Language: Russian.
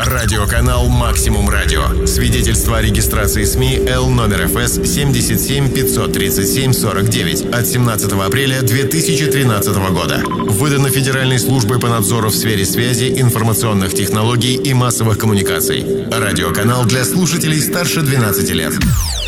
Радиоканал «Максимум Радио». Свидетельство о регистрации СМИ Л номер ФС 77 537 49 от 17 апреля 2013 года. Выдано Федеральной службой по надзору в сфере связи, информационных технологий и массовых коммуникаций. Радиоканал для слушателей старше 12 лет.